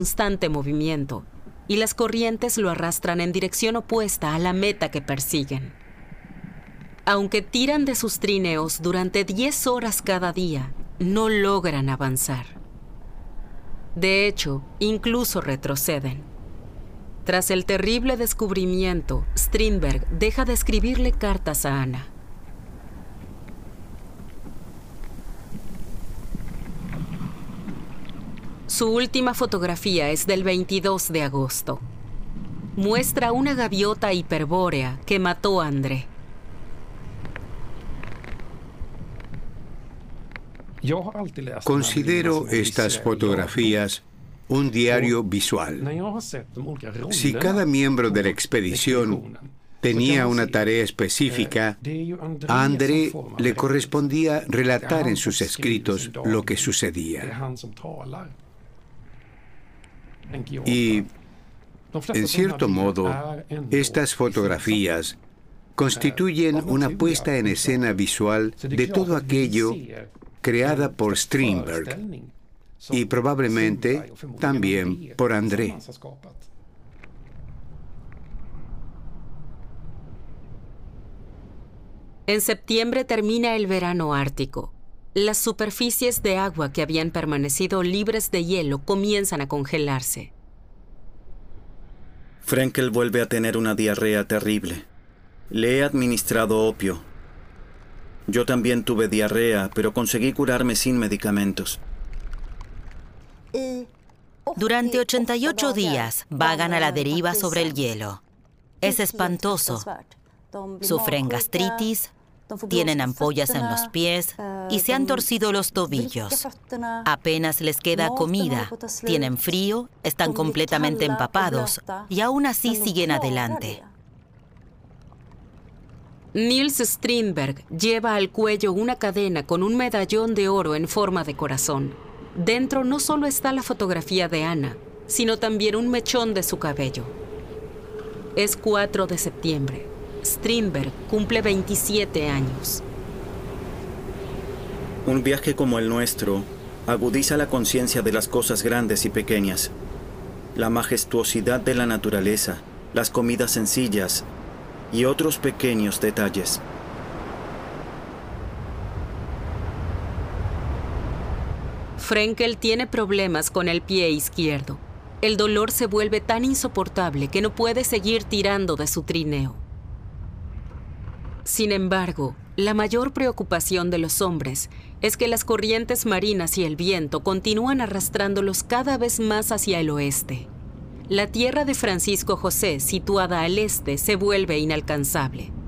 constante movimiento y las corrientes lo arrastran en dirección opuesta a la meta que persiguen. Aunque tiran de sus trineos durante 10 horas cada día, no logran avanzar. De hecho, incluso retroceden. Tras el terrible descubrimiento, Strindberg deja de escribirle cartas a Anna. Su última fotografía es del 22 de agosto. Muestra una gaviota hiperbórea que mató a André. Considero estas fotografías un diario visual. Si cada miembro de la expedición tenía una tarea específica, a André le correspondía relatar en sus escritos lo que sucedía. Y, en cierto modo, estas fotografías constituyen una puesta en escena visual de todo aquello creada por Strindberg y probablemente también por André. En septiembre termina el verano ártico. Las superficies de agua que habían permanecido libres de hielo comienzan a congelarse. Frenkel vuelve a tener una diarrea terrible. Le he administrado opio. Yo también tuve diarrea, pero conseguí curarme sin medicamentos. Durante 88 días vagan a la deriva sobre el hielo. Es espantoso. Sufren gastritis, tienen ampollas en los pies y se han torcido los tobillos. Apenas les queda comida, tienen frío, están completamente empapados y aún así siguen adelante. Niels Strindberg lleva al cuello una cadena con un medallón de oro en forma de corazón. Dentro no solo está la fotografía de Anna, sino también un mechón de su cabello. Es 4 de septiembre. Strindberg cumple 27 años. Un viaje como el nuestro agudiza la conciencia de las cosas grandes y pequeñas. La majestuosidad de la naturaleza, las comidas sencillas y otros pequeños detalles. Frenkel tiene problemas con el pie izquierdo. El dolor se vuelve tan insoportable que no puede seguir tirando de su trineo. Sin embargo, la mayor preocupación de los hombres es que las corrientes marinas y el viento continúan arrastrándolos cada vez más hacia el oeste. La tierra de Francisco José, situada al este, se vuelve inalcanzable.